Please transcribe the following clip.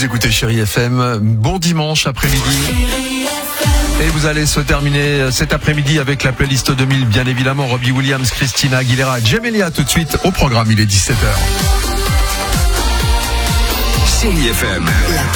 Vous écoutez Chérie FM, bon dimanche après-midi. Et vous allez se terminer cet après-midi avec la playlist 2000, bien évidemment, Robbie Williams, Christina Aguilera, Jamelia tout de suite au programme, il est 17h. Chérie FM.